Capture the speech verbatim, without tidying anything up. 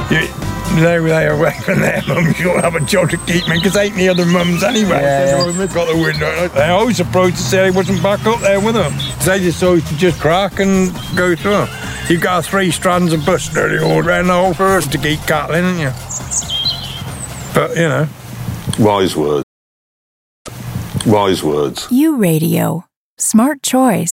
You, they, they away from their mums, you'll have a job to keep me, because ain't the other mums anyway. Yeah, so they've got the window. They're always surprised to say I wasn't back up there with them. They just always to just crack and go through them. You've got three strands of bus nearly all around the whole forest to keep cattling, haven't you? But, you know. Wise words. Wise words. U Radio. Smart choice.